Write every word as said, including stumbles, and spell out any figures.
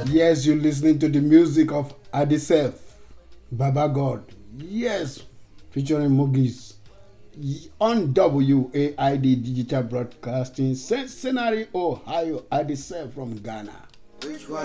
Yes, you're listening to the music of Adisef, Baba God. Yes, featuring Mugis on W A I D Digital Broadcasting, Cincinnati, Ohio. Adisef from Ghana. Which one